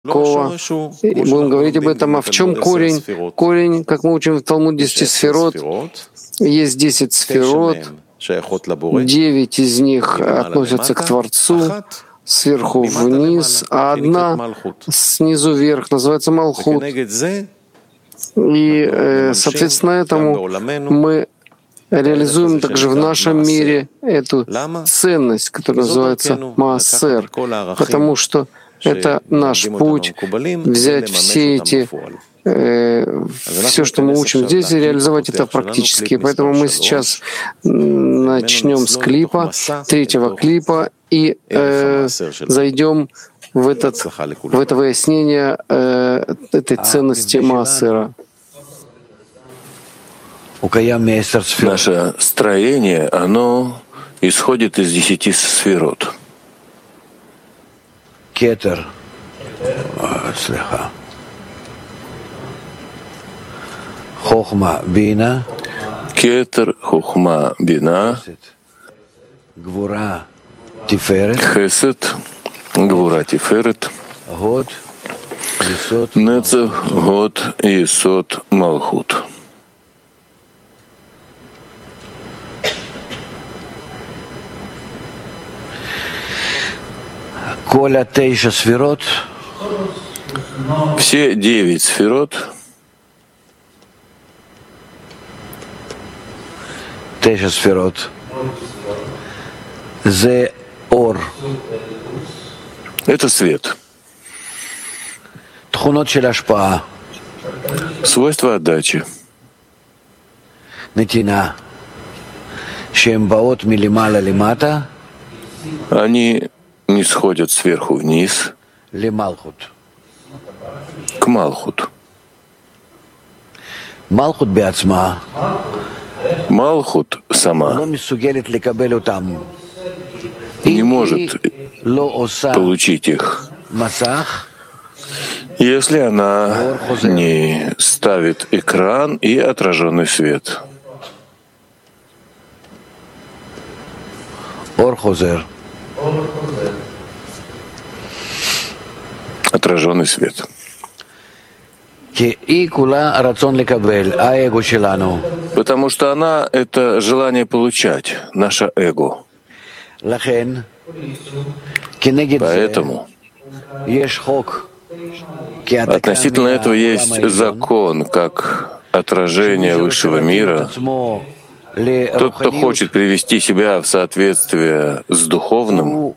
И будем говорить об этом. А в чем корень? Корень, как мы учим в Талмуде 10 сферот, есть 10 сферот, 9 из них относятся к Творцу, сверху вниз, а одна снизу вверх называется Малхут. И, соответственно, этому мы реализуем также в нашем мире эту ценность, которая называется Маасер, потому что это наш путь взять все эти, все, что мы учим здесь, и реализовать это практически. Поэтому мы сейчас начнем с клипа, третьего клипа, и зайдем в это выяснение этой ценности Маасера. Наше строение, оно исходит из 10 сферот. Кетер, Хохма, Бина, Кетер, Хохма, Бина, Гвура, Тиферет, Хесед, Гвура, Тиферет, Год, Нецев, Год, Есод, Малхут. Коля Тейша сферот. Все 9 сферот. Тейша сферот. Зе ор. Это свет. Тхунот шель ашпаа. Свойства отдачи. Нетина. Шем баот милимала лимата. Они не сходят сверху вниз к Малхут. Малхут беацма. Малхут сама не может получить их, если она не ставит экран и отраженный свет. Орхозер. Отраженный свет. Потому что она — это желание получать, наше эго. Поэтому относительно этого есть закон, как отражение высшего мира. Тот, кто хочет привести себя в соответствие с духовным,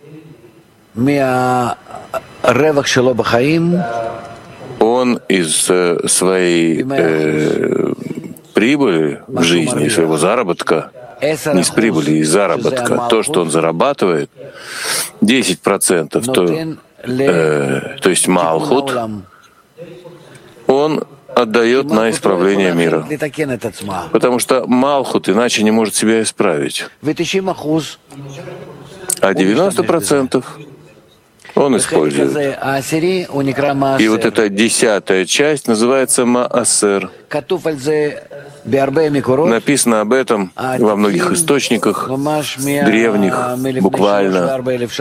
он из своей прибыли в жизни, своего заработка, не с прибыли, из заработка, то, что он зарабатывает, 10%, то есть Малхут, он отдает на исправление мира. Потому что Малхут иначе не может себя исправить. А 90% он использует. И вот эта 10-я часть называется Маасер. Написано об этом во многих источниках, древних, буквально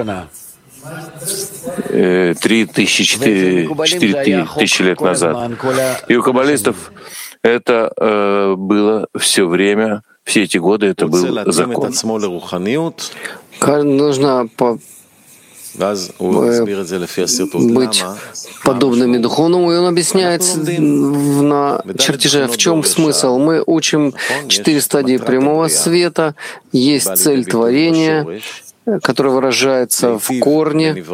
4 тысячи лет назад. И у каббалистов это было все время, все эти годы это был закон. Нужно быть подобными духовному, и он объясняет на чертеже, в чем смысл. Мы учим 4 стадии прямого света, есть цель творения, которая выражается в корне,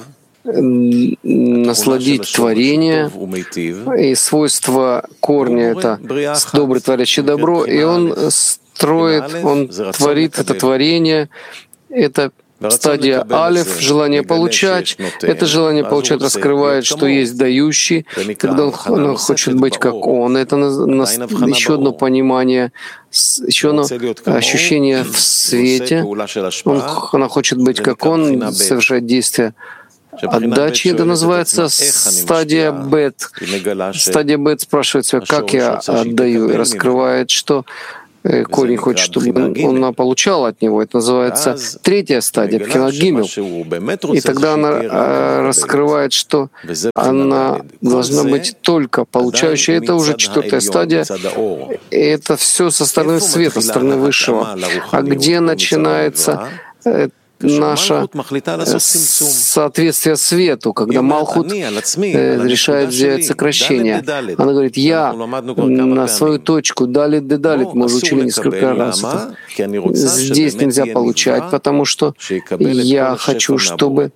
насладить творение, и свойство корня — это добрый, творящий добро, и он строит, он творит это творение, это стадия алеф, желание получать. Это желание получать раскрывает, что есть дающий, когда он хочет быть как он. Это еще одно понимание, еще одно ощущение в свете. Она хочет быть как он, совершать действия отдачи. Это называется стадия бет. Стадия бет спрашивает себя, как я отдаю, и раскрывает, что корень хочет, чтобы она получала от него. Это называется третья стадия, Бхинат Гимел. И тогда она раскрывает, что она должна быть только получающей. Это уже четвертая стадия. И это все со стороны света, со стороны Высшего. А где начинается наше соответствие свету, когда Малхут решает взять сокращение. Она говорит, я на свою точку далит, мы уже учили несколько раз. Здесь нельзя получать, потому что я хочу, чтобы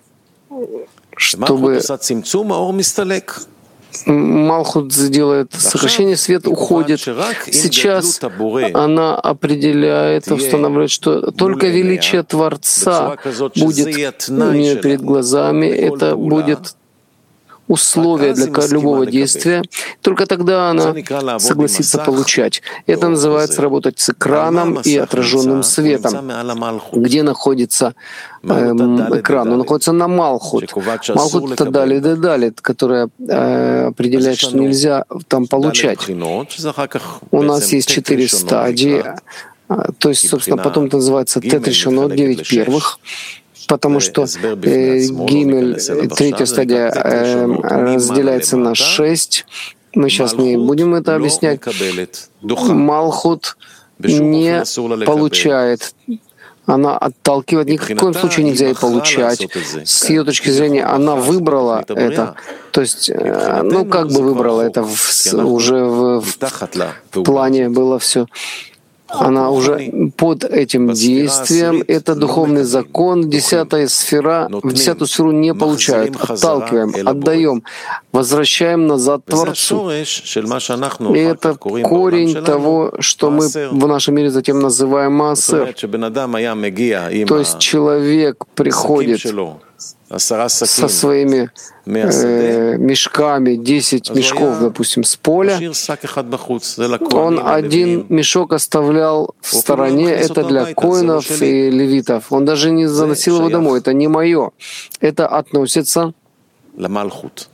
Малхут сделает сокращение, свет уходит. Сейчас она определяет, устанавливает, что только величие Творца будет у нее перед глазами. Это будет условие для любого действия. Только тогда она согласится получать. Это называется работать с экраном и отраженным светом. Где находится экран? Он находится на Малхут. Малхут — это далит, которая определяет, что нельзя там получать. У нас есть 4 стадии. То есть, собственно, потом это называется Тет-решенот, 9 первых. Потому что Гимель, третья стадия, разделяется на 6. Мы сейчас не будем это объяснять. Малхут не получает. Она отталкивает. Ни в коем случае нельзя ей получать. С ее точки зрения, она выбрала это. То есть, как бы выбрала это, уже в плане было все. Она уже под этим действием. Это духовный закон. 10-я сфера, в 10-ю сферу не получают. Отталкиваем, отдаем, возвращаем назад Творцу. И это корень того, что мы в нашем мире затем называем Маасер. То есть человек приходит со своими мешками, 10 мешков, допустим, с поля. Он один мешок оставлял в стороне, это для коинов и левитов. Он даже не заносил его домой, это не мое. Это относится к Малхут.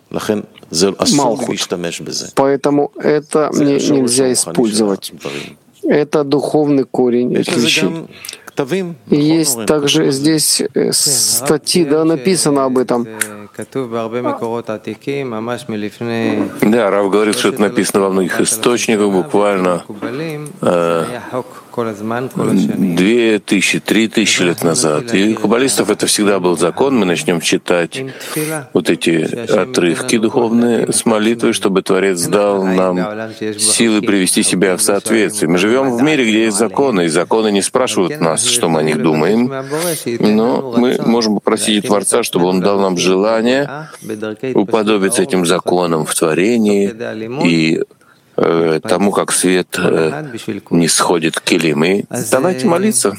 Поэтому это мне нельзя использовать. Это духовный корень этих вещей. И есть также здесь статьи, написано об этом. Да, Рав говорит, что это написано во многих источниках, буквально 2000, 3000 лет назад. И у каббалистов это всегда был закон. Мы начнем читать вот эти отрывки духовные с молитвой, чтобы Творец дал нам силы привести себя в соответствие. Мы живем в мире, где есть законы, и законы не спрашивают нас, что мы о них думаем, но мы можем попросить у Творца, чтобы Он дал нам желание уподобиться этим законам в творении и тому, как свет не сходит к келим. И давайте молиться.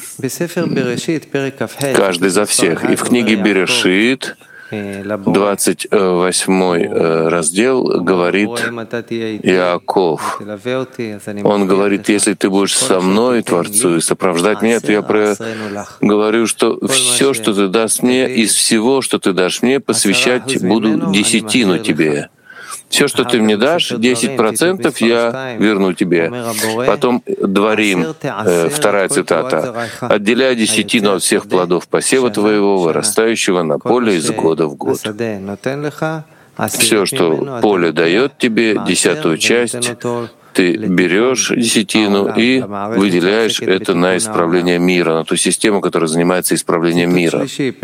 Каждый за всех. И в книге Берешит, 28 раздел, говорит Иаков. Он говорит, если ты будешь со мной, Творцу, и сопровождать меня, то я говорю, что все, что ты дашь мне, из всего, что ты дашь мне, посвящать буду десятину тебе. Все, что ты мне дашь, 10% я верну тебе. Потом Дворим, 2 цитата. «Отделяй десятину от всех плодов посева твоего, вырастающего на поле из года в год». Все, что поле дает тебе, 10-ю часть, ты берешь десятину и выделяешь это на исправление мира, на ту систему, которая занимается исправлением мира.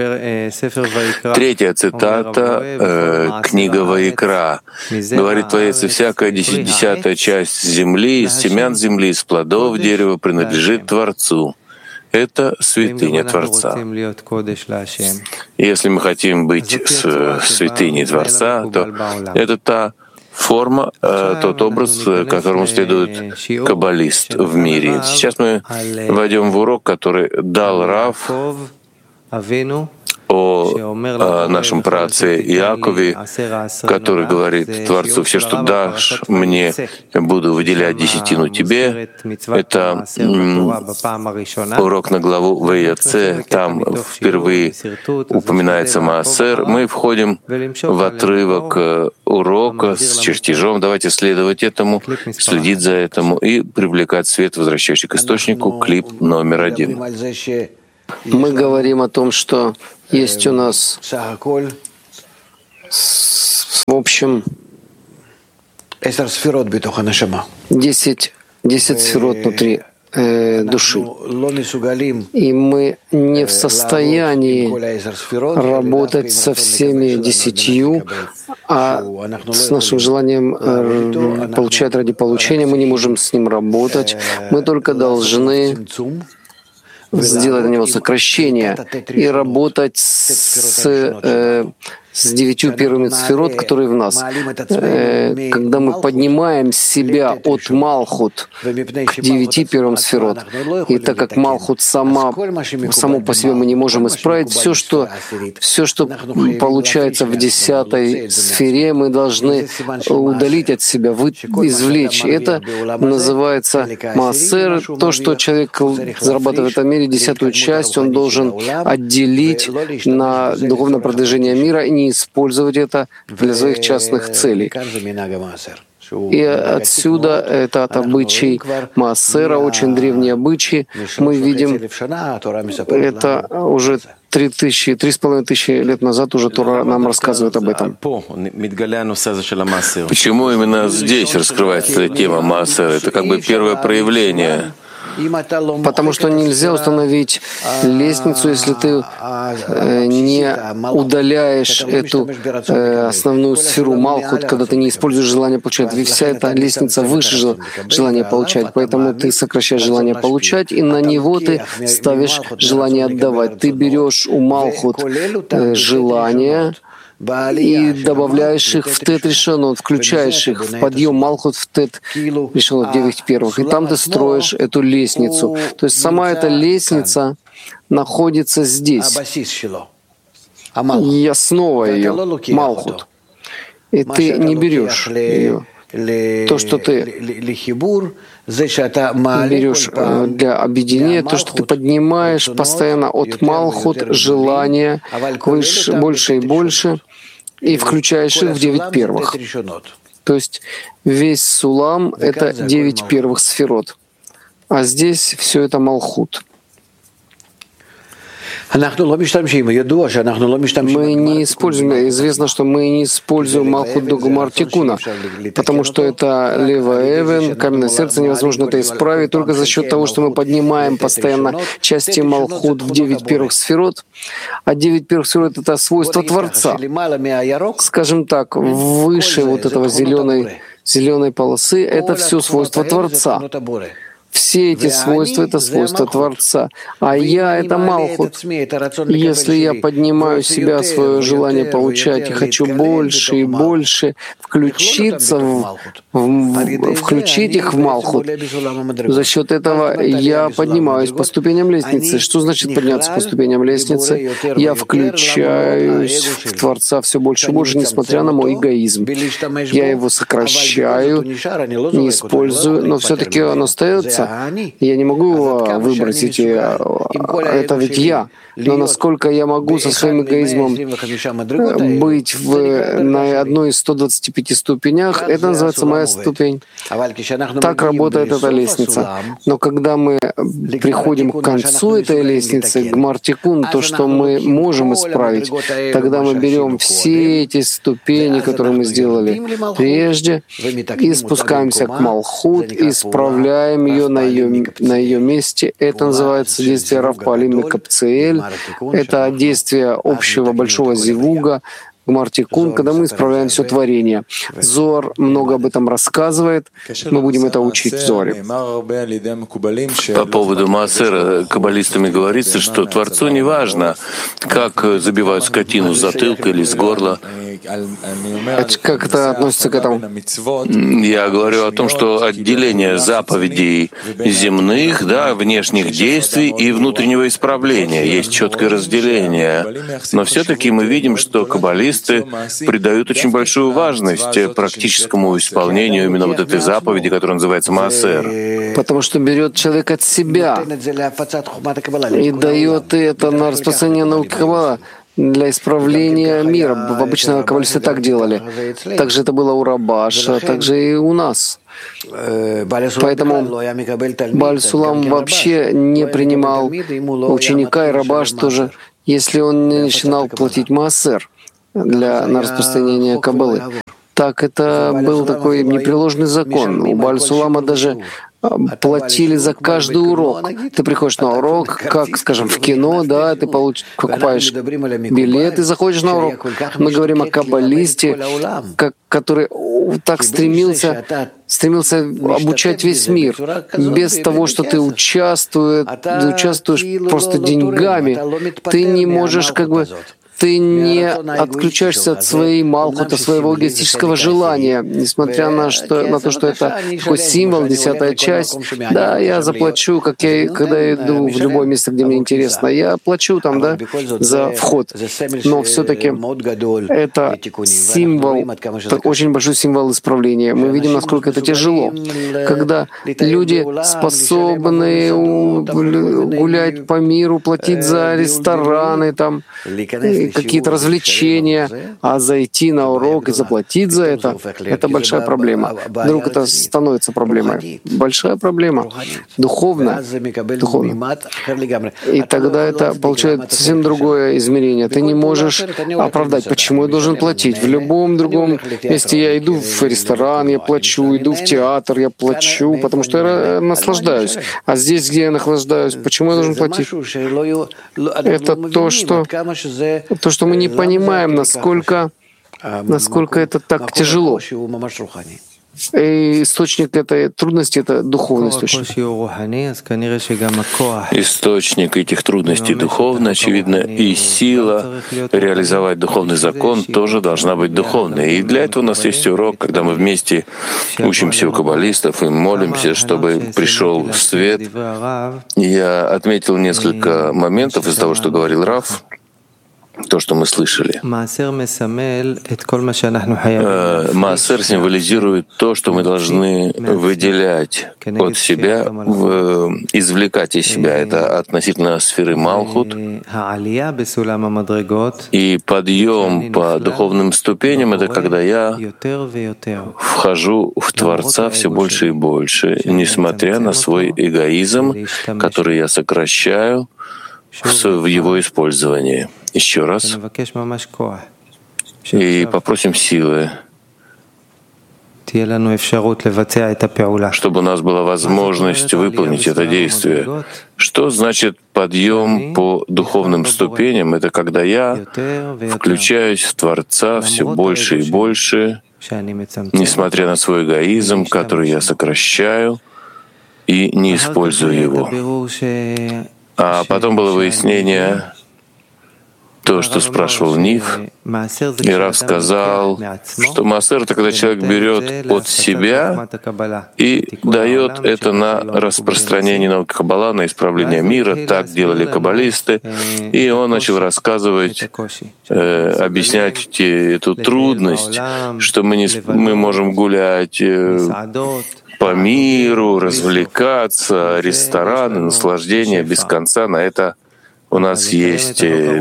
3-я цитата, книга Ваикра. Говорит Творец, и всякая 10-я часть земли, из семян земли, из плодов дерева принадлежит Творцу. Это святыня Творца. Если мы хотим быть святыней Творца, то это та форма, тот образ, которому следует каббалист в мире. Сейчас мы войдем в урок, который дал Рав о нашем праотце Иакове, который говорит Творцу: «Все, что дашь мне, буду выделять десятину тебе». Это урок на главу Ваятце. Там впервые упоминается Маасер. Мы входим в отрывок урока с чертежом. Давайте следовать этому, следить за этому и привлекать свет, возвращающий к источнику. Клип номер 1. Мы говорим о том, что есть у нас в общем 10 сферот внутри души. И мы не в состоянии работать со всеми 10, а с нашим желанием получать ради получения мы не можем с ним работать. Мы только должны сделать на него сокращение и работать с 9 первыми сферот, которые в нас. Когда мы поднимаем себя от Малхут к 9 первым сферот, и так как Малхут само по себе мы не можем исправить, все, что получается в 10 сфере, мы должны удалить от себя, извлечь. Это называется Маасер. То, что человек зарабатывает в этом мире, 10-ю часть, он должен отделить на духовное продвижение мира и не использовать это для своих частных целей. И отсюда этот обычай Маасера, очень древний обычай. Мы видим, это уже 3,5 лет назад уже Тора нам рассказывает об этом. Почему именно здесь раскрывается эта тема Маасера? Это как бы первое проявление. Потому что нельзя установить лестницу, если ты не удаляешь эту основную сферу Малхут, когда ты не используешь желание получать. Ведь вся эта лестница выше желания получать, поэтому ты сокращаешь желание получать, и на него ты ставишь желание отдавать. Ты берешь у Малхут желания и добавляешь их в Тет решенот, включаешь их в подъем Малхут в Тет решенот 9 первых. И там ты строишь эту лестницу. То есть сама эта лестница находится здесь. И основа ее — Малхут. И ты не берешь ее. То, что ты берешь для объединения, то, что ты поднимаешь постоянно от Малхут желания выше, больше и больше, и включаешь их в 9 первых. То есть весь Сулам — это 9 первых сферот. А здесь все это Малхут. Мы не используем, известно, что мы не используем Малхут до Гумар Тикуна, потому что это Лева Эвен, каменное сердце, невозможно это исправить только за счет того, что мы поднимаем постоянно части Малхут в 9 первых сферот, а 9 первых сферот — это свойство Творца. Скажем так, выше вот этого зеленой полосы — это все свойство Творца. Все эти свойства — это свойства Творца. А я — это Малхут. Если я поднимаю себя, свое желание получать, и хочу больше и больше включиться включить их в Малхут, за счет этого я поднимаюсь по ступеням лестницы. Что значит подняться по ступеням лестницы? Я включаюсь в Творца все больше и больше, несмотря на мой эгоизм. Я его сокращаю, не использую, но все-таки он остается. Я не могу выбросить это ведь я. Но насколько я могу со своим эгоизмом быть на одной из 125 ступенях, это называется моя ступень. Так работает эта лестница. Но когда мы приходим к концу этой лестницы, к Мартикун, то, что мы можем исправить, тогда мы берем все эти ступени, которые мы сделали прежде, и спускаемся к Малхут, исправляем ее на ее месте. Это называется действие Рав Паалим Мекабцеэль. Это действие общего большого зивуга, Гмар Тикун, когда мы исправляем все творение. Зоар много об этом рассказывает. Мы будем это учить в Зоаре. По поводу Маасера каббалистами говорится, что Творцу не важно, как забивают скотину с затылка или с горла. Как это относится к этому? Я говорю о том, что отделение заповедей земных, да, внешних действий и внутреннего исправления. Есть четкое разделение. Но все-таки мы видим, что каббалисты придают очень большую важность практическому исполнению именно вот этой заповеди, которая называется Маасер. Потому что берет человек от себя и дает это на распространение науки Каббала для исправления мира. Обычно каббалисты так делали. Также это было у Рабаша, также и у нас. Поэтому Бааль Сулам вообще не принимал ученика, и Рабаш тоже, если он не начинал платить Маасер на распространение Каббалы. Так это был такой непреложный закон. У Бааль Сулама даже платили за каждый урок. Ты приходишь на урок, как, скажем, в кино, да, ты покупаешь билет и заходишь на урок. Мы говорим о каббалисте, который так стремился обучать весь мир. Без того, что ты участвуешь просто деньгами, ты не можешь ты не отключаешься от своей малхут, от своего эгоистического желания, несмотря на то, что это такой символ, 10-я часть. Да, я заплачу, когда я иду в любое место, где мне интересно, я плачу там, да, за вход. Но все-таки это символ, очень большой символ исправления. Мы видим, насколько это тяжело, когда люди способны гулять по миру, платить за рестораны, там, какие-то развлечения, а зайти на урок и заплатить за это большая проблема. Вдруг это становится проблемой. Большая проблема. Духовная. И тогда это получает совсем другое измерение. Ты не можешь оправдать, почему я должен платить. В любом другом месте я иду в ресторан, я плачу, иду в театр, я плачу, потому что я наслаждаюсь. А здесь, где я наслаждаюсь, почему я должен платить? Это то, что мы не понимаем, насколько это так тяжело. И источник этой трудности — это духовный источник. Источник этих трудностей духовный, очевидно, и сила реализовать духовный закон тоже должна быть духовной. И для этого у нас есть урок, когда мы вместе учимся у каббалистов и молимся, чтобы пришел свет. Я отметил несколько моментов из того, что говорил Рав, то, что мы слышали. Маасер символизирует то, что мы должны выделять от себя, извлекать из себя. Это относительно сферы Малхут. И подъем по духовным ступеням — это когда я вхожу в Творца все больше и больше, несмотря на свой эгоизм, который я сокращаю в его использовании. Еще раз. И попросим силы, чтобы у нас была возможность выполнить это действие. Что значит подъем по духовным ступеням? Это когда я включаюсь в Творца все больше и больше, несмотря на свой эгоизм, который я сокращаю и не использую его. А потом было выяснение, то, что спрашивал Нив, и Рав сказал, что Маасер — это когда человек берет от себя и дает это на распространение науки Каббала, на исправление мира. Так делали каббалисты. И он начал рассказывать, объяснять эту трудность, что мы можем гулять по миру, развлекаться, рестораны, наслаждения без конца. На это у нас есть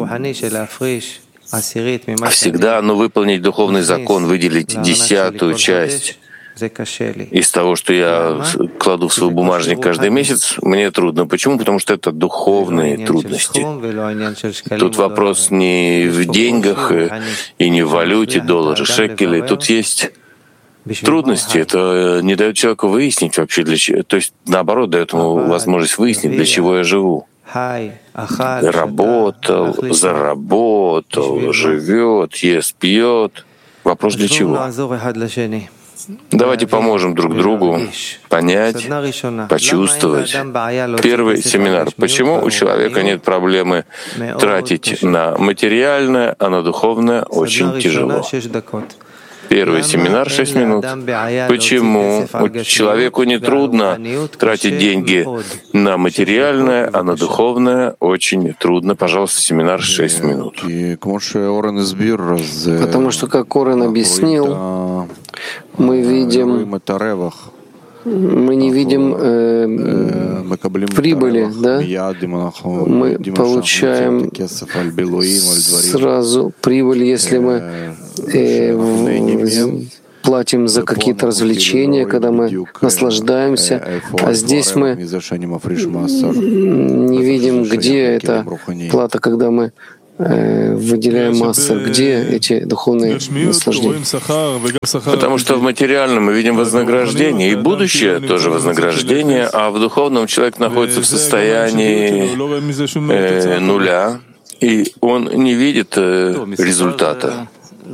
всегда, выполнить духовный закон, выделить 10-ю часть из того, что я кладу в свой бумажник каждый месяц, мне трудно. Почему? Потому что это духовные трудности. Тут вопрос не в деньгах и не в валюте, доллары, шекели. Тут есть трудности. Это не дает человеку выяснить вообще, для чего. То есть, наоборот, дает ему возможность выяснить, для чего я живу. Работал, заработал, живет, ест, пьет. Вопрос для чего? Давайте поможем друг другу понять, почувствовать. Первый семинар. Почему у человека нет проблемы тратить на материальное, а на духовное очень тяжело? Первый семинар 6 минут. Почему человеку не трудно тратить деньги на материальное, а на духовное очень трудно? Пожалуйста, семинар 6 минут. Потому что, как Орен объяснил, мы не видим прибыли, да? Мы получаем сразу прибыль, если мы платим за какие-то развлечения, когда мы наслаждаемся, а здесь мы не видим, где эта плата, когда мы выделяем массу, где эти духовные наслаждения. Потому что в материальном мы видим вознаграждение, и будущее тоже вознаграждение, а в духовном человек находится в состоянии нуля, и он не видит результата.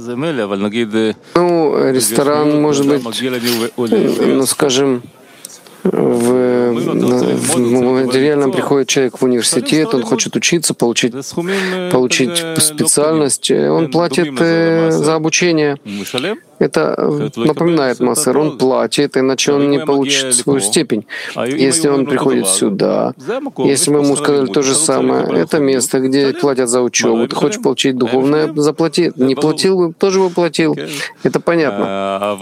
Ресторан, может быть, скажем, в материальном приходит человек в университет, он хочет учиться, получить специальность, он платит за обучение. Это напоминает массер, он платит, иначе он не получит свою степень. Если он приходит сюда, если мы ему сказали то же самое, это место, где платят за учебу, ты хочешь получить духовное, заплати. Не платил бы, тоже бы платил. Это понятно.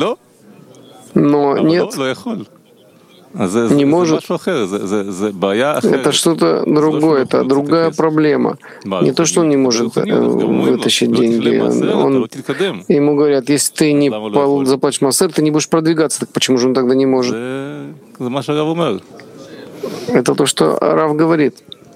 Но нет. Не может. Это что-то другое, это другая проблема. Не то, что он не может вытащить деньги. Ему говорят, если ты не заплатишь массер, ты не будешь продвигаться. Так почему же он тогда не может? Это то, что Рав говорит.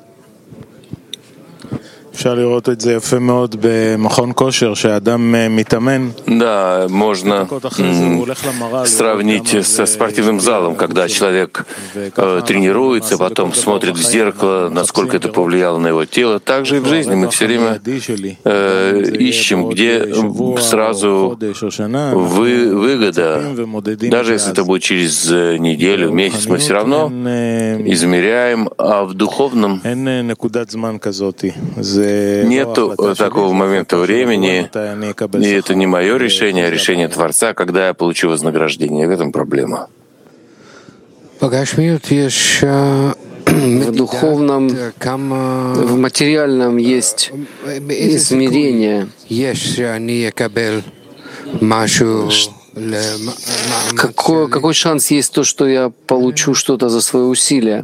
Да, можно сравнить со спортивным залом, когда человек тренируется, потом смотрит в зеркало, насколько это повлияло на его тело. Так же и в жизни мы все время ищем, где сразу выгода. Даже если это будет через неделю, месяц, мы все равно измеряем, а в духовном нету такого момента времени, и это не мое решение, а решение Творца, когда я получу вознаграждение. В этом проблема. В духовном, в материальном есть измерение. Какой шанс есть то, что я получу что-то за свои усилия?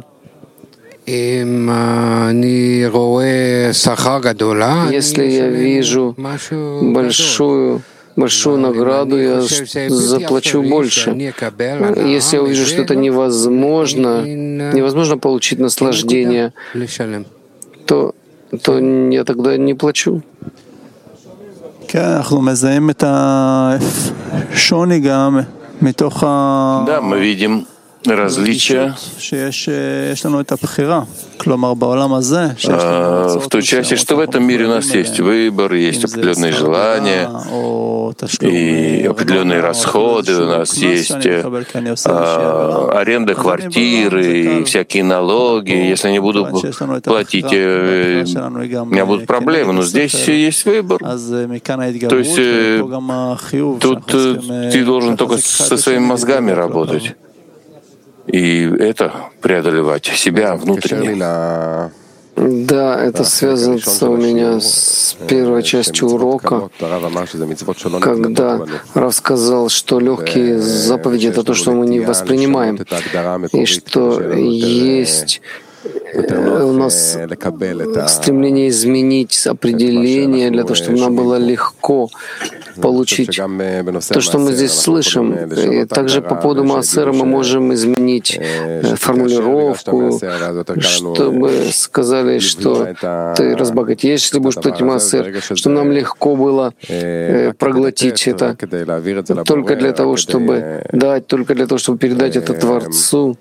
Если я вижу большую награду, я заплачу больше. Если я увижу, что это невозможно получить наслаждение, то я тогда не плачу. Да, мы видим различия в той части, что в этом мире у нас есть выбор, есть определенные желания и определенные расходы, у нас есть аренда квартиры и всякие налоги. Если я не буду платить, у меня будут проблемы, но здесь есть выбор. То есть тут ты должен только со своими мозгами работать. И это преодолевать себя внутренне. Да, это связано у меня с первой частью урока, когда Рав сказал, что легкие заповеди — это то, что мы не воспринимаем, и что есть у нас стремление изменить определение для того, чтобы нам было легко получить то, что мы здесь слышим. И также по поводу маасера мы можем изменить формулировку, чтобы сказали, что ты разбогатеешь, если будешь платить маасер, чтобы нам легко было проглотить это только для того, чтобы дать, только для того, чтобы передать это Творцу.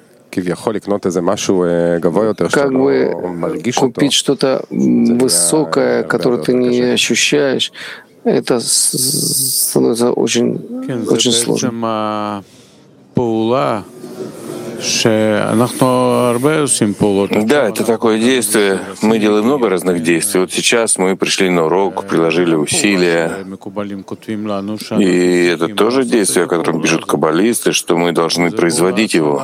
Как бы купить что-то высокое, которое ты не ощущаешь, это становится очень сложно. Да, это такое действие. Мы делаем много разных действий. Вот сейчас мы пришли на урок, приложили усилия. И это тоже действие, о котором пишут каббалисты, что мы должны производить его.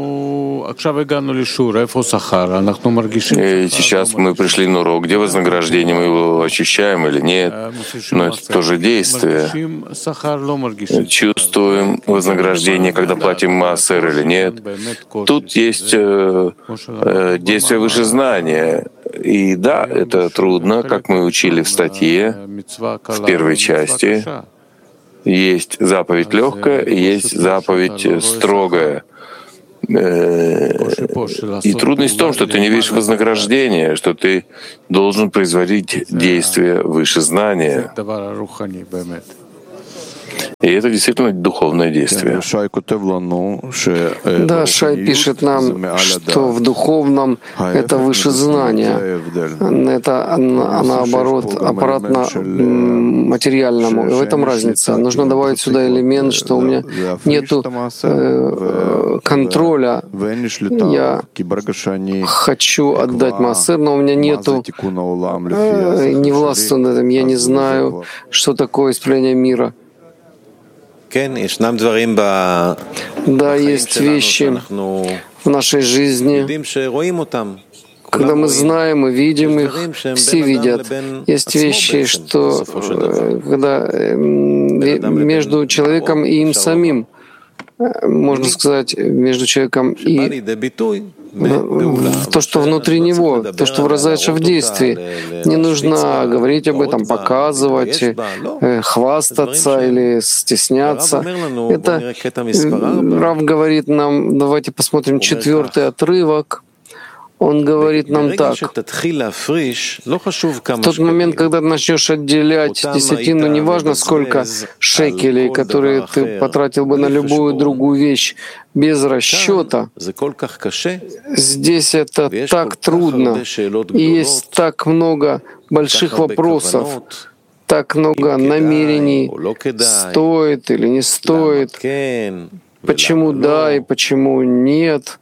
И сейчас мы пришли на урок. Где вознаграждение? Мы его ощущаем или нет? Но это тоже действие. Чувствуем вознаграждение, когда платим массер или нет? Тут есть действие выше знания. И да, это трудно, как мы учили в статье, в первой части. Есть заповедь легкая, есть заповедь строгая. И трудность в том, что ты не видишь вознаграждения, что ты должен производить действия выше знания. И это действительно духовное действие. Да, Шай пишет нам, что в духовном это выше знания. Это наоборот, аппаратно материальному. И в этом разница. Нужно добавить сюда элемент, что у меня нету контроля. Я хочу отдать массер, но у меня нету, не властвую над этим. Я не знаю, что такое исправление мира. Да, есть вещи в нашей жизни, когда мы знаем и видим их, все видят. Есть вещи, что когда между человеком и им самим, можно сказать, между человеком и то, что внутри него, то, что выражается в действии. Не нужно говорить об этом, показывать, хвастаться или стесняться. Это Рав говорит нам, давайте посмотрим 4-й отрывок. Он говорит нам так: в тот момент, когда ты начнешь отделять десятину, неважно сколько шекелей, которые ты потратил бы на любую другую вещь без расчета, здесь это так трудно, и есть так много больших вопросов, так много намерений, стоит или не стоит, почему да и почему нет.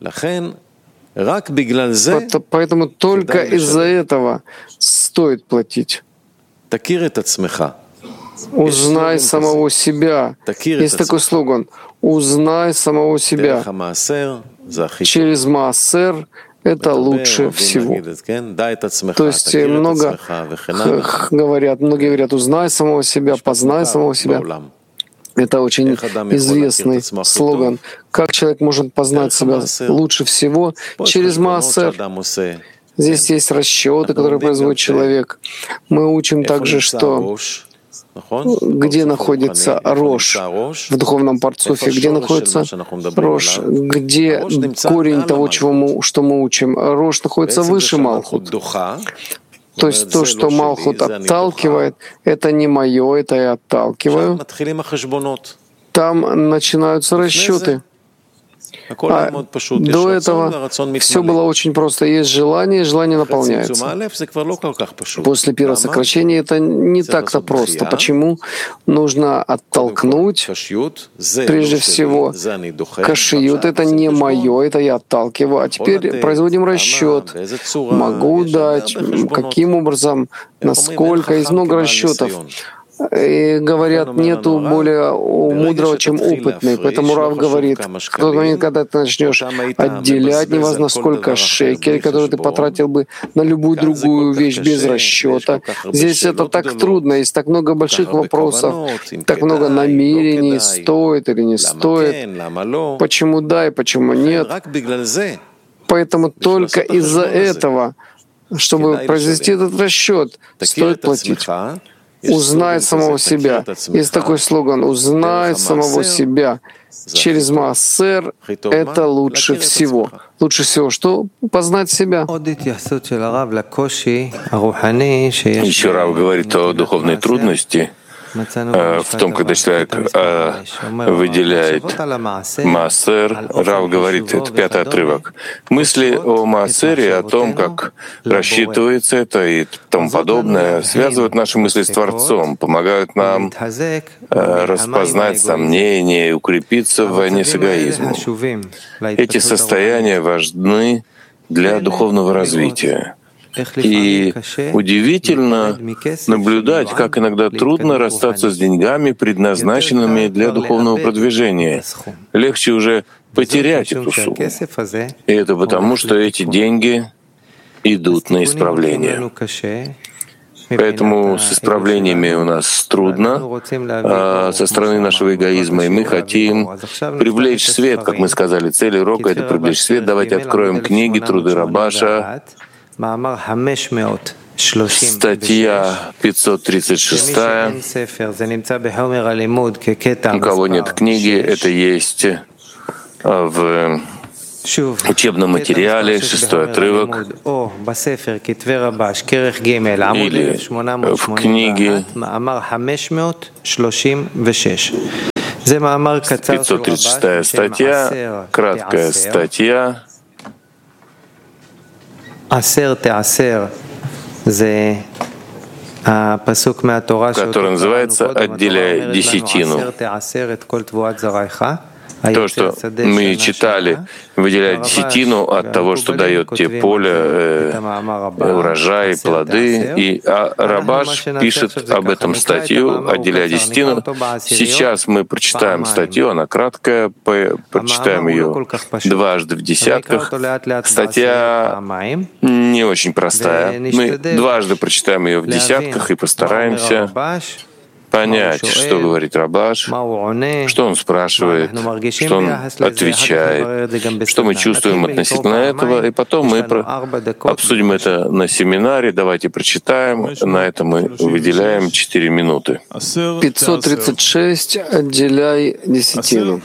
Поэтому только из-за этого стоит платить. Узнай самого себя. Есть такой слоган: узнай самого себя. Через маасер это лучше всего. То есть многие говорят, узнай самого себя, познай самого себя. Это очень известный слоган. Как человек может познать себя лучше всего? Через маасер. Здесь есть расчеты, которые производит человек. Мы учим также, что где находится рош в духовном парцуфе, где находится рош, где корень того, что мы учим. Рош находится выше Малхут. То есть то, что Малхут отталкивает, это не мое, это я отталкиваю. Там начинаются расчеты. А до этого все было очень просто. Есть желание, желание наполняется. После первого сокращения это не так-то просто. Почему? Нужно оттолкнуть, прежде всего, кашиют. Это не мое, это я отталкиваю. А теперь производим расчет. Могу дать, каким образом, насколько. Есть много расчетов. И говорят, нету более мудрого, чем опытный. Поэтому Рав говорит, в тот момент, когда ты начнешь отделять, неважно сколько шекелей, которые ты потратил бы на любую другую вещь без расчета. Здесь это так трудно, есть так много больших вопросов, так много намерений, стоит или не стоит, почему да и почему нет. Поэтому только из-за этого, чтобы произвести этот расчет, стоит платить. Узнай самого себя. Есть такой слоган: узнай самого себя. Через маасер это лучше всего. Лучше всего что? Познать себя. Еще Рав говорит о духовной трудности, в том, когда человек выделяет маасер. Рав говорит, это 5-й отрывок. Мысли о маасере, о том, как рассчитывается это и тому подобное, связывают наши мысли с Творцом, помогают нам распознать сомнения и укрепиться в войне с эгоизмом. Эти состояния важны для духовного развития. И удивительно наблюдать, как иногда трудно расстаться с деньгами, предназначенными для духовного продвижения. Легче уже потерять эту сумму. И это потому, что эти деньги идут на исправление. Поэтому с исправлениями у нас трудно со стороны нашего эгоизма, и мы хотим привлечь свет, как мы сказали. Цель урока — это привлечь свет. Давайте откроем книги «Труды Рабаша», статья 536. У кого нет книги, это есть в учебном материале, 6-й отрывок, или в книге 536 статья, краткая статья, который называется «Отделяй десятину». То, что мы читали, выделяя десятину от того, что дает тебе поле, урожай, плоды. И Рабаш пишет об этом статью, отделяя десятину. Сейчас мы прочитаем статью, она краткая, прочитаем ее дважды в десятках. Статья не очень простая. Мы дважды прочитаем ее в десятках и постараемся понять, что говорит Рабаш, что он спрашивает, что он отвечает, что мы чувствуем относительно этого, и потом мы обсудим это на семинаре. Давайте прочитаем. На это мы выделяем 4 минуты. 536. Отделяй десятину.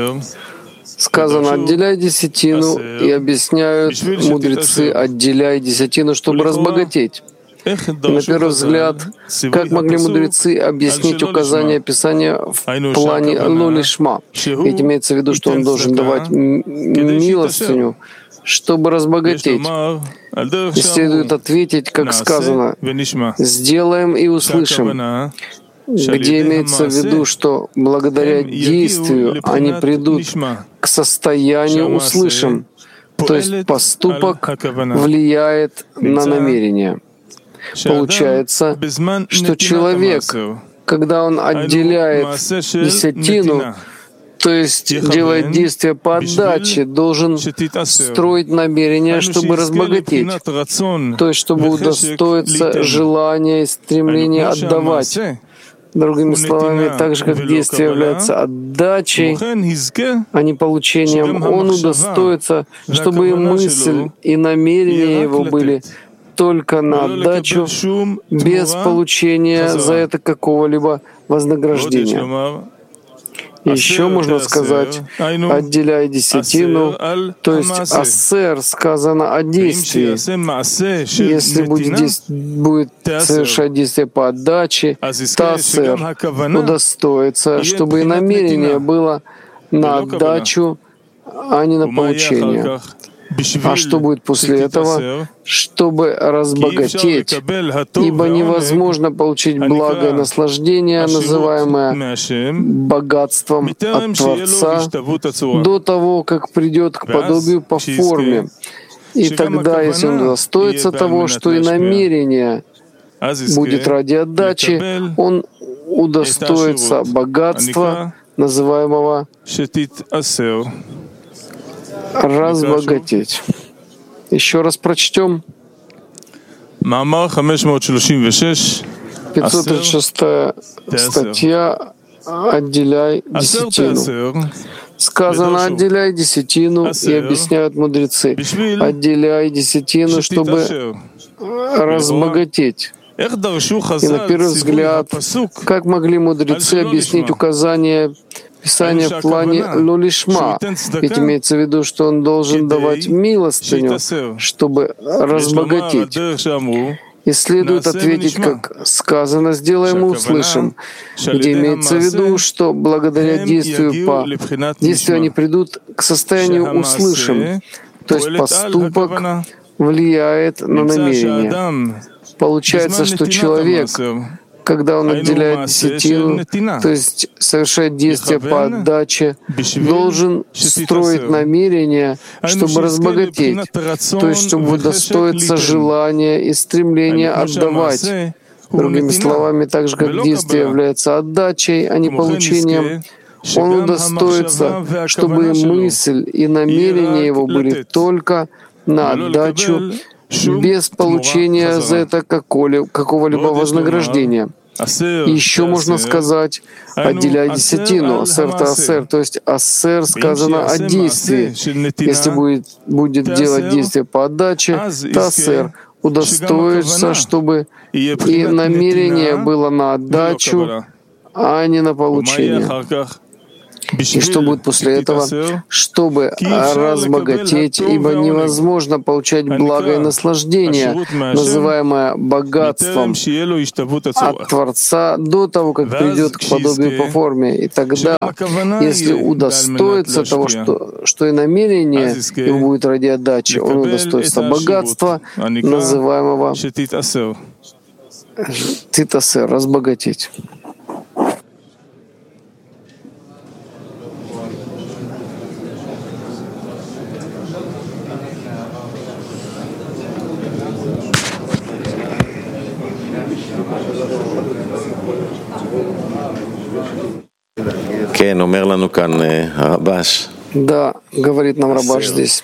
Сказано, отделяй десятину, и объясняют мудрецы, отделяй десятину, чтобы разбогатеть. И на первый взгляд, как могли мудрецы объяснить указания Писания в плане «ло-лишма»? Ведь имеется в виду, что он должен давать милостыню, чтобы разбогатеть. И следует ответить, как сказано, «сделаем и услышим», где имеется в виду, что благодаря действию они придут к состоянию «услышим», то есть поступок влияет на намерение. Получается, что человек, когда он отделяет десятину, то есть делает действия по отдаче, должен строить намерение, чтобы разбогатеть, то есть чтобы удостоиться желания и стремления отдавать. Другими словами, так же, как действие является отдачей, а не получением, он удостоится, чтобы и мысль, и намерения его были только на отдачу, без получения за это какого-либо вознаграждения. Еще можно сказать, отделяй десятину, то есть ассер сказано о действии. Если будет совершать действие по отдаче, тассер удостоится, чтобы и намерение было на отдачу, а не на получение. А что будет после этого? Чтобы разбогатеть, ибо невозможно получить благое наслаждение, называемое богатством от Творца, до того, как придет к подобию по форме. И тогда, если он достоится того, что и намерение будет ради отдачи, он удостоится богатства, называемого разбогатеть. Еще раз прочтем. 536 статья «Отделяй десятину». Сказано, отделяй десятину, и объясняют мудрецы. Отделяй десятину, чтобы разбогатеть. И на первый взгляд, как могли мудрецы объяснить указания Писания в плане «ло-лишма», ведь имеется в виду, что он должен давать милостыню, чтобы разбогатеть. И следует ответить, как сказано, сделаем и услышим, где имеется в виду, что благодаря действию они придут к состоянию услышим, то есть поступок влияет на намерение. Получается, что человек, когда он отделяет десятину, то есть совершает действие по отдаче, должен строить намерение, чтобы разбогатеть, то есть чтобы удостоиться желания и стремления отдавать. Другими словами, так же как действие является отдачей, а не получением, он удостоится, чтобы мысль и намерение его были только на отдачу, без получения за это какого-либо вознаграждения. Еще можно сказать, отделяя десятину, асер, то есть асер сказано о действии. Если будет делать действие по отдаче, то асер удостоится, чтобы и намерение было на отдачу, а не на получение. И что будет после этого? Чтобы разбогатеть, ибо невозможно получать благо и наслаждение, называемое богатством, от Творца до того, как придет к подобию по форме. И тогда, если удостоится того, что и намерение его будет ради отдачи, он удостоится богатства, называемого титасер, разбогатеть. Да, говорит нам Рабаш здесь.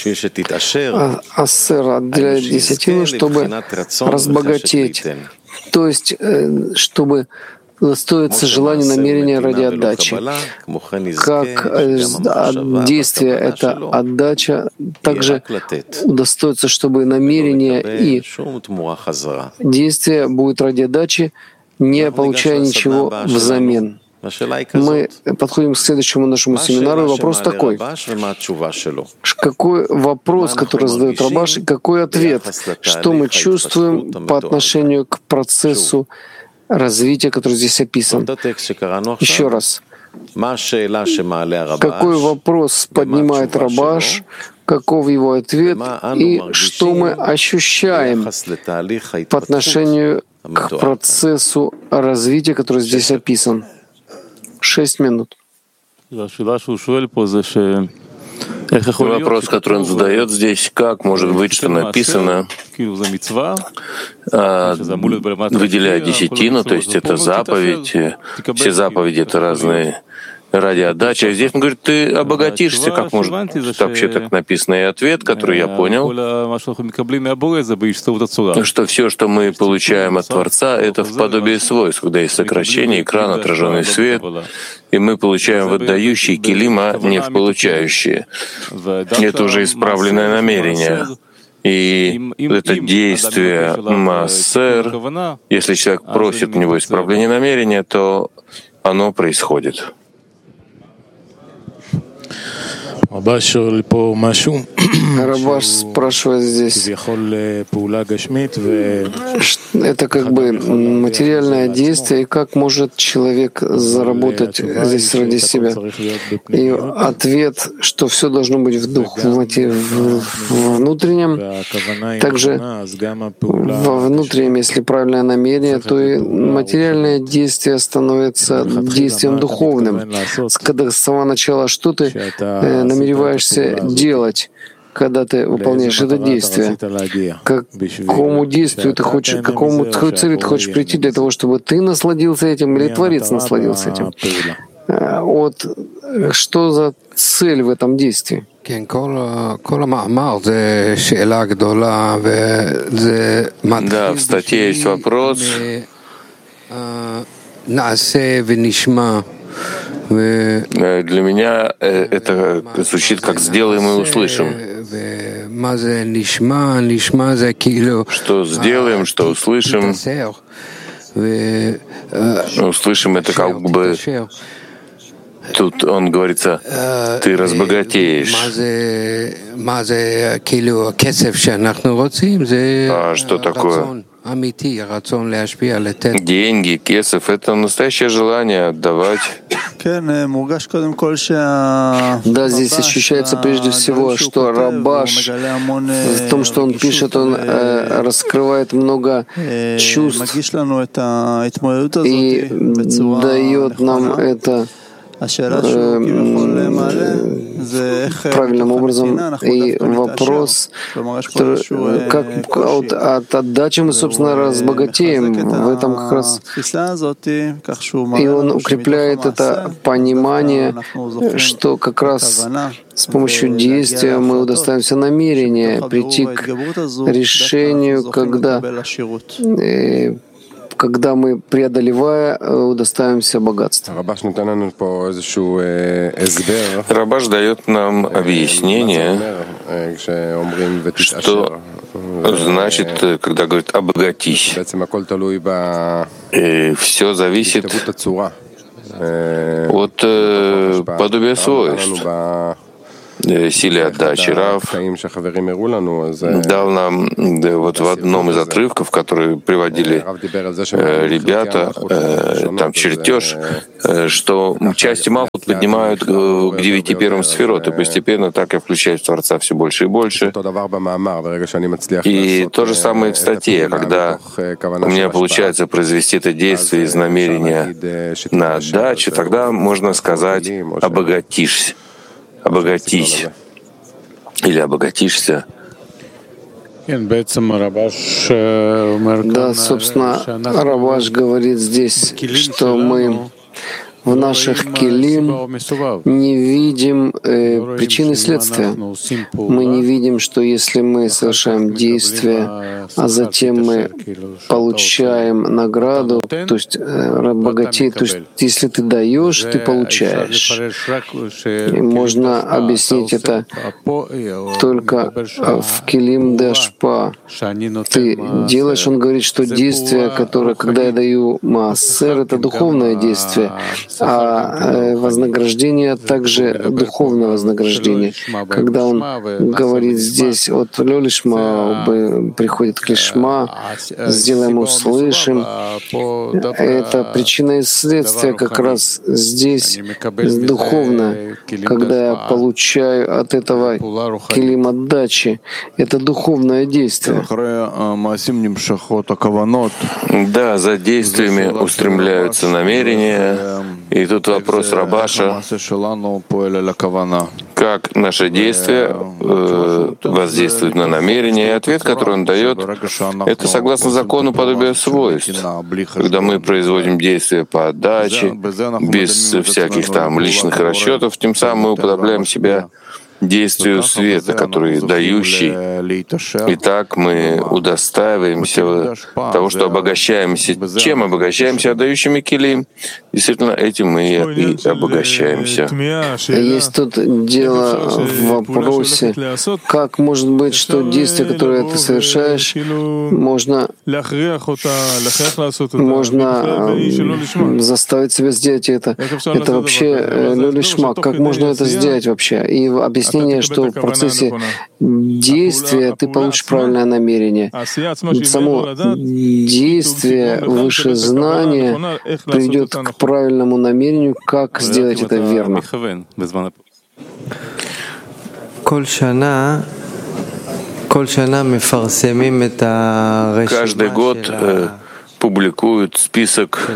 Ассер отделяет десятину, чтобы разбогатеть, то есть чтобы удостоиться желания, намерения ради отдачи. Как действие — это отдача, также удостоится, чтобы намерение и действие будет ради отдачи, не получая ничего взамен. Мы подходим к следующему нашему семинару. Вопрос такой. Какой вопрос, который задает Рабаш, и какой ответ? Что мы чувствуем по отношению к процессу развития, который здесь описан? Еще раз. Какой вопрос поднимает Рабаш, каков его ответ, и что мы ощущаем по отношению к процессу развития, который здесь описан? 6 минут. Вопрос, который он задает здесь, как может быть, что написано, выделяя десятину, то есть это заповедь, все заповеди — это разные ради отдачи. А здесь он говорит, ты обогатишься, как может вообще так написано. И ответ, который я понял, что все, что мы получаем от Творца, это в подобии свойств, когда есть сокращение, экран, отраженный свет, и мы получаем в отдающие килим, а не в получающие. Это уже исправленное намерение. И это действие массер, если человек просит у него исправления намерения, то оно происходит. Рабаш спрашивает здесь, это как бы материальное действие, и как может человек заработать здесь ради себя? И ответ, что все должно быть в внутреннем, также во внутреннем, если правильное намерение, то и материальное действие становится действием духовным. Когда с самого начала что ты намереваешься делать, когда ты выполняешь это действие? К какому действию ты хочешь, к какому цели ты хочешь прийти для того, чтобы ты насладился этим или Творец насладился этим? Вот что за цель в этом действии? Да, в статье есть вопрос. Для меня это звучит как «сделаем и услышим». Что сделаем, что услышим. Услышим — это как бы... Тут он говорится, ты разбогатеешь. А что такое Деньги, кесов — это настоящее желание отдавать. Да, здесь ощущается прежде всего, что Рабаш, в том, что он пишет, он раскрывает много чувств и дает нам это правильным образом. И вопрос, как от отдачи мы, собственно, разбогатеем. В этом как раз и он укрепляет это понимание, что как раз с помощью действия мы удостоимся намерения прийти к решению, когда мы, преодолевая, удостоимся богатства. Рабаш дает нам объяснение, что значит, когда говорит «обогатись». И все зависит от подобия свойств. Силе отдачи. Рав дал нам вот в одном из отрывков, которые приводили ребята, там чертеж, что части Малхут поднимают к 9 первым сферот, и постепенно так я включаюсь в Творца все больше и больше. И то же самое в статье, когда у меня получается произвести это действие из намерения на отдачу, тогда можно сказать «обогатишься». Обогатись или обогатишься. Да, собственно, Рабаш говорит здесь, что мы в наших келим не видим причины и следствия. Мы не видим, что если мы совершаем действие, а затем мы получаем награду, то есть богатей, то есть если ты даешь, ты получаешь. И можно объяснить это только в келим де ашпа. Ты делаешь, он говорит, что действие, которое, когда я даю маасер, это духовное действие, а вознаграждение также духовное вознаграждение. Когда он говорит здесь от лёлишма приходит к лишма, сделаем услышим, это причина и следствие как раз здесь духовно, когда я получаю от этого келим отдачи. Это духовное действие. Да, за действиями устремляются намерения. И тут вопрос Рабаша, как наше действие воздействует на намерение. И ответ, который он дает, это согласно закону подобия свойств. Когда мы производим действия по отдаче, без всяких там личных расчетов, тем самым мы уподобляем себя действию света, который дающий. И так мы удостаиваемся того, что обогащаемся. Чем обогащаемся? Отдающими келим. Действительно, этим мы и обогащаемся. Есть тут дело в вопросе, как может быть, что действие, которое ты совершаешь, можно заставить себя сделать это. Это вообще лёлишма. Как можно это сделать вообще? И объяснение, что в процессе действия ты получишь правильное намерение. Само действие, выше знания приведет к правильному намерению, как сделать это верно. Каждый год публикуют список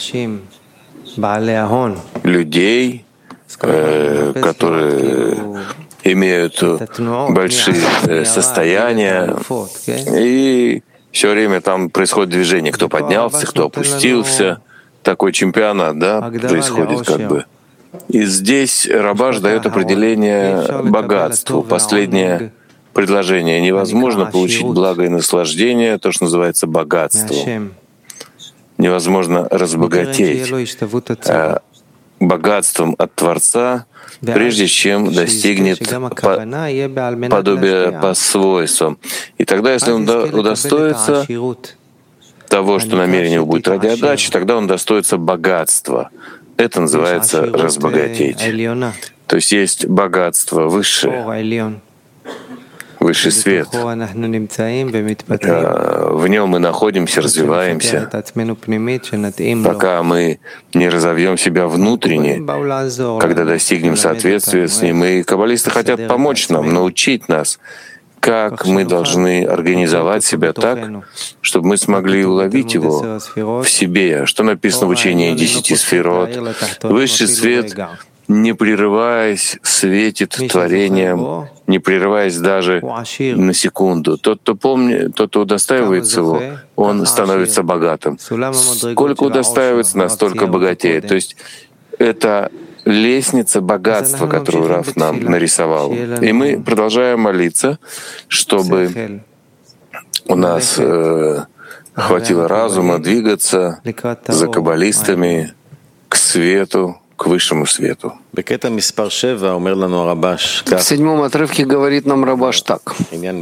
людей, которые имеют большие состояния, и все время там происходит движение, кто поднялся, кто опустился. Такой чемпионат, да, происходит как бы. И здесь Рабаш дает определение богатству. Последнее предложение. Невозможно получить благо и наслаждение, то, что называется богатством. Невозможно разбогатеть богатством от Творца, прежде чем достигнет подобия по свойствам. И тогда, если он удостоится того, что намерение будет ради отдачи, тогда он достоится богатства. Это называется разбогатеть. То есть есть богатство высшее, высший свет. В нем мы находимся, развиваемся, пока мы не разовьем себя внутренне, когда достигнем соответствия с ним. И каббалисты хотят помочь нам, научить нас, как мы должны организовать себя так, чтобы мы смогли уловить его в себе. Что написано в учении 10 сферот? Высший свет, не прерываясь, светит творением, не прерываясь даже на секунду. Тот, кто удостаивается его, он становится богатым. Сколько удостаивается, настолько богатеет. То есть это лестница богатства, которую Рав нам нарисовал. И мы продолжаем молиться, чтобы у нас хватило разума двигаться за каббалистами к свету, к высшему свету. В 7-м отрывке говорит нам Рабаш так.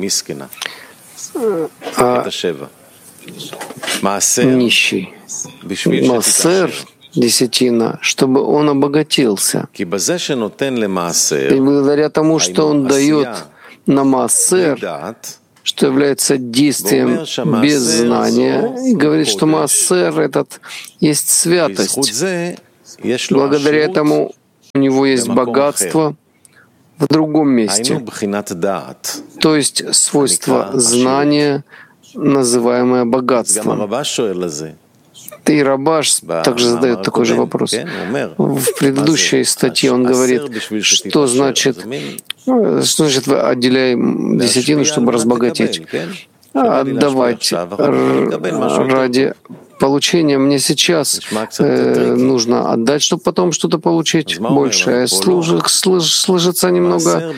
Нищий. Маасер, десятина, чтобы он обогатился. И благодаря тому, что он дает на маасер, что является действием без знания, и говорит, что маасер этот есть святость. Благодаря этому у него есть богатство в другом месте, то есть свойство знания, называемое богатством. И Рабаш также задает такой же вопрос. В предыдущей статье он говорит, что значит отделяем десятину, чтобы разбогатеть. Отдавать ради получения. Мне сейчас нужно отдать, чтобы потом что-то получить большее. Слышится немного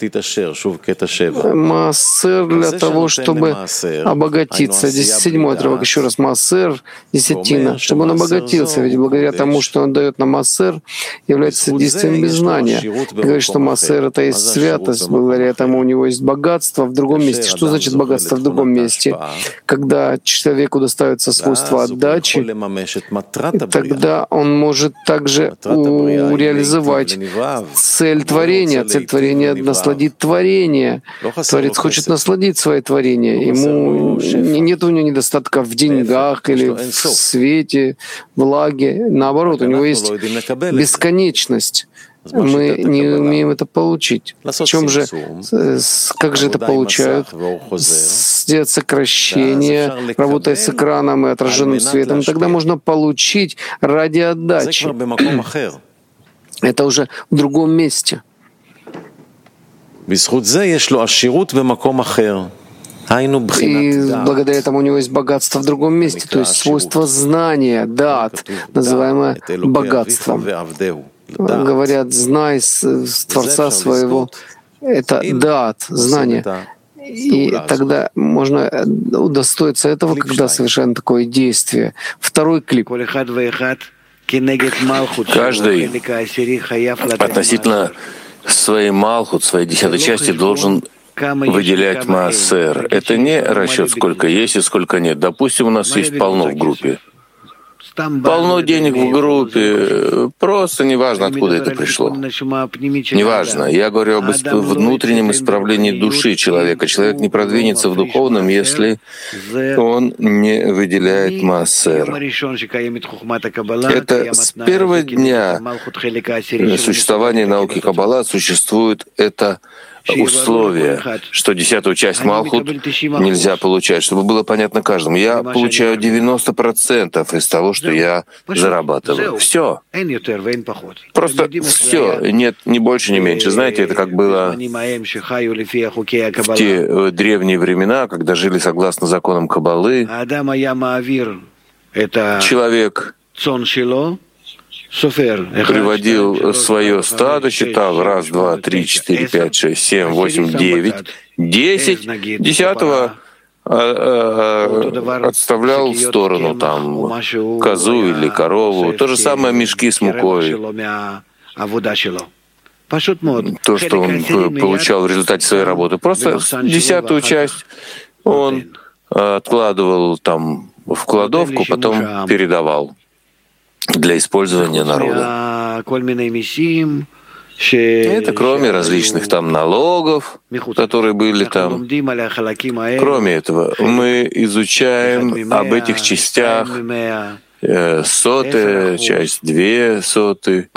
маасер для того, чтобы обогатиться. 7-й отрывок, еще раз, маасер, десятина, чтобы он обогатился. Ведь благодаря тому, что он дает нам маасер, является действием без знания. Говорит, что маасер — это есть святость. Благодаря тому у него есть богатство в другом месте. Что значит богатство в другом месте? Когда человеку доставится свойство отдачи, тогда он может также реализовать цель творения. Цель творения — насладить творение. Творец хочет насладить свое творение. Ему нет у него недостатка в деньгах или в свете, влаге. Наоборот, у него есть бесконечность. Мы не умеем это получить. В чем же, как же это получают? Сделать сокращение, работая с экраном и отраженным светом, тогда можно получить ради отдачи. Это уже в другом месте. И благодаря этому у него есть богатство в другом месте, то есть свойство знания, даат, называемое богатством. Говорят, знай Творца своего, это даат, знание. И тогда можно удостоиться этого, когда совершаем такое действие. Второй клип. Каждый относительно своей малхут, своей 10-й части должен выделять маасер. Это не расчет, сколько есть и сколько нет. Допустим, у нас есть полно в группе. Полно денег в группе, просто неважно, откуда это пришло. Неважно. Я говорю об внутреннем исправлении души человека. Человек не продвинется в духовном, если он не выделяет маасер. Это с первого дня существования науки Каббала существует это условие, что 10-ю часть Малхут нельзя получать, чтобы было понятно каждому. Я получаю 90% из того, что я зарабатываю. Все. Просто все. Нет ни больше, ни меньше. Знаете, это как было в те древние времена, когда жили согласно законам Каббалы. Человек приводил свое стадо, считал 1, 2, 3, 4, 5, 6, 7, 8, 9, 10, 10-го отставлял в сторону там козу или корову. То же самое мешки с мукой. То, что он получал в результате своей работы. Просто 10-ю часть он откладывал там в кладовку, потом передавал для использования народа. Это кроме различных там налогов, которые были там. Кроме этого, мы изучаем об этих частях сотая часть, 0,02,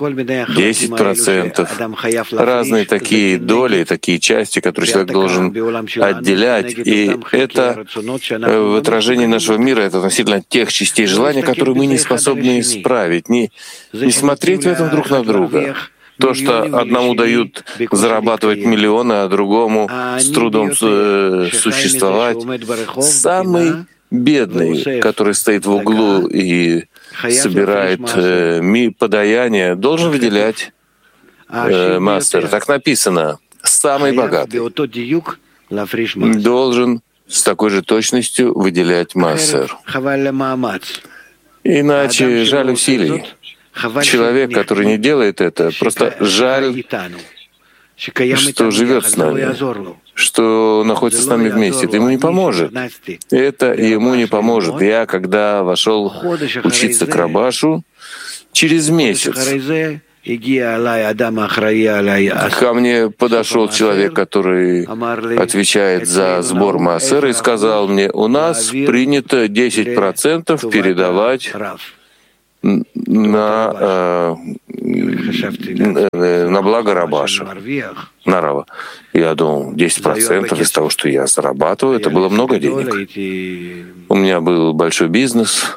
10%, разные такие доли, такие части, которые человек должен отделять. И это в отражении нашего мира, это относительно тех частей желания, которые мы не способны исправить, не смотреть в этом друг на друга. То, что одному дают зарабатывать миллионы, а другому с трудом существовать. Самый бедный, который стоит в углу и собирает подаяние, должен выделять массер. Так написано. Самый богатый должен с такой же точностью выделять массер. Иначе жаль усилий. Человек, который не делает это, просто жаль, что живет с нами, что находится с нами вместе. Это ему не поможет. Это ему не поможет. Я, когда вошел учиться к Рабашу, через месяц ко мне подошел человек, который отвечает за сбор массера, и сказал мне: у нас принято 10% передавать на благо Рабаша, на Рава. Я думал, 10% из того, что я зарабатываю, это было много денег. У меня был большой бизнес.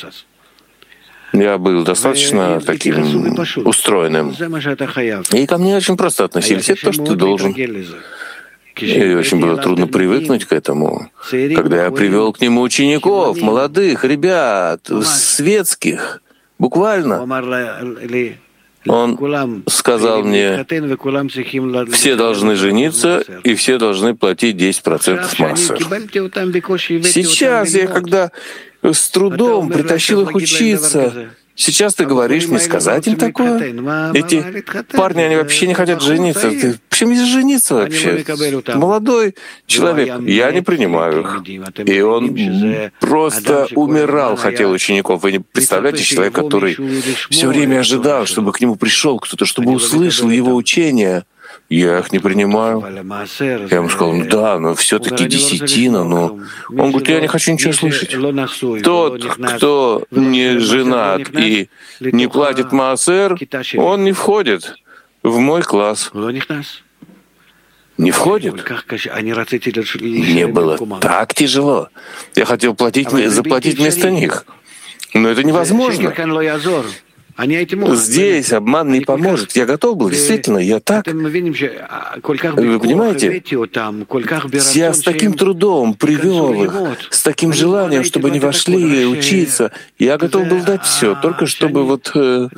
Я был достаточно таким устроенным. И ко мне очень просто относились. Это то, что ты должен. И очень было трудно привыкнуть к этому. Когда я привел к нему учеников, молодых ребят, светских, буквально, он сказал мне: все должны жениться, и все должны платить 10% массер. Сейчас я, когда с трудом притащил их учиться, сейчас ты говоришь мне сказать им такое? Эти парни, они вообще не хотят жениться. Почему не жениться вообще? Молодой человек, я не принимаю их. И он просто умирал, хотел учеников. Вы не представляете, человек, который все время ожидал, чтобы к нему пришел кто-то, чтобы услышал его учение. Я их не принимаю. Я ему сказал: да, но все-таки десятина. Но он говорит: я не хочу ничего слышать. Тот, кто не женат и не платит маасер, он не входит в мой класс. Не входит. Мне было так тяжело. Я хотел заплатить вместо них. Но это невозможно. Здесь обман не поможет. Я готов был, действительно, я так. Вы понимаете? Я с таким трудом привел их, с таким желанием, чтобы они вошли учиться. Я готов был дать все, только чтобы вот...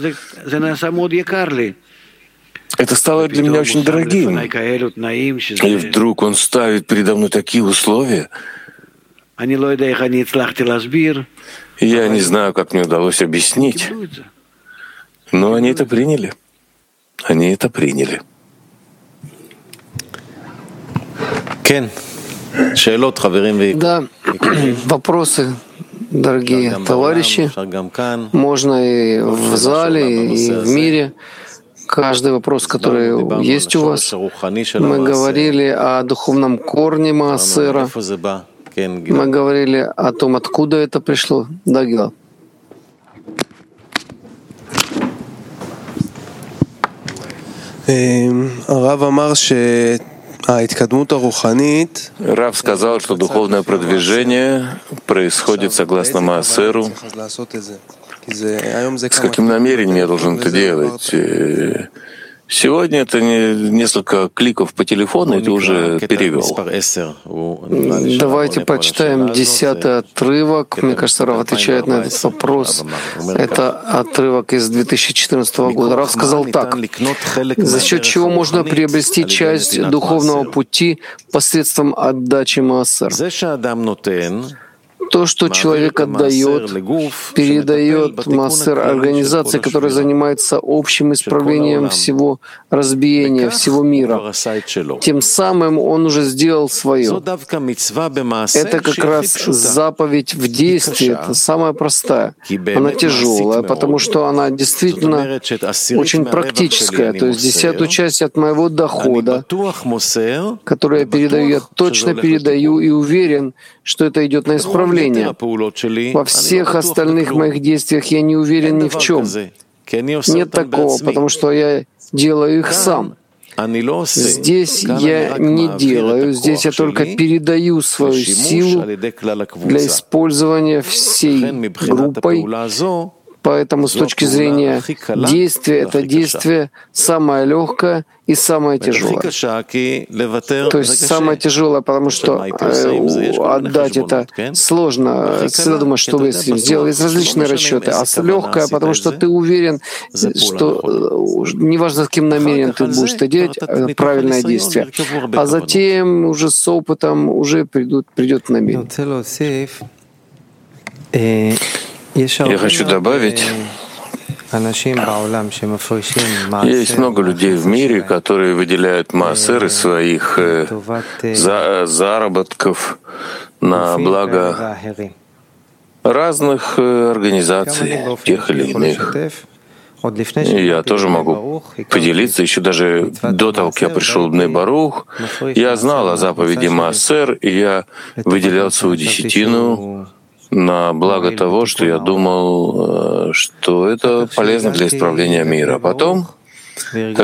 Это стало для меня очень дорогим. И вдруг он ставит передо мной такие условия. Я не знаю, как мне удалось объяснить. Но они это приняли. Они это приняли. Да, вопросы, дорогие товарищи. Можно и в зале, и в мире. Каждый вопрос, который есть у вас. Мы говорили о духовном корне маасера. Мы говорили о том, откуда это пришло. Да, Гила? Рав сказал, что духовное продвижение происходит согласно маасеру. С каким намерением я должен это делать? Сегодня это несколько кликов по телефону, и ты уже перевел. Давайте почитаем 10-й отрывок. Мне кажется, Рав отвечает на этот вопрос. Это отрывок из 2014 года. Рав сказал так: за счет чего можно приобрести часть духовного пути посредством отдачи маасер? То, что человек отдает, передает массер организации, которая занимается общим исправлением всего разбиения, всего мира. Тем самым он уже сделал свое. Это как раз заповедь в действии, это самая простая. Она тяжелая, потому что она действительно очень практическая. То есть 10-ю часть от моего дохода, которую я передаю, я точно передаю и уверен, что это идет на исправление. Во всех остальных моих действиях я не уверен ни в чем. Нет такого, потому что я делаю их сам. Здесь я не делаю, здесь я только передаю свою силу для использования всей группой. Поэтому с точки зрения действия, это действие самое легкое и самое тяжелое. То есть самое тяжелое, потому что отдать это сложно. Всегда думаешь, что вы с этим сделали. Есть различные расчеты. А легкое, потому что ты уверен, что неважно, с каким намерением ты будешь это делать, правильное действие. А затем уже с опытом уже придет намерение. Я хочу добавить, есть много людей в мире, которые выделяют маасер из своих заработков на благо разных организаций, тех или иных. И я тоже могу поделиться. Еще даже до того, как я пришел в Бней Барух, я знал о заповеди маасер, и я выделял свою десятину на благо того, что я думал, что это полезно для исправления мира. Потом,